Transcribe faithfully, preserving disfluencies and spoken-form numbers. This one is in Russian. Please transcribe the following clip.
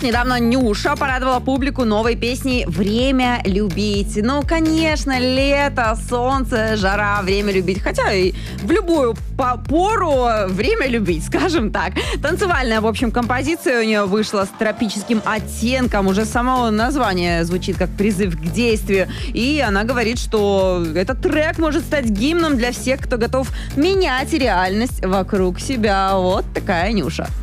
тут недавно Нюша порадовала публику новой песней «Время любить». Ну, конечно, лето, солнце, жара, время любить. Хотя и в любую пору время любить, скажем так. Танцевальная, в общем, композиция у нее вышла с тропическим оттенком. Уже само название звучит как призыв к действию. И она говорит, что этот трек может стать гимном для всех, кто готов менять реальность вокруг себя. Вот такая Нюша.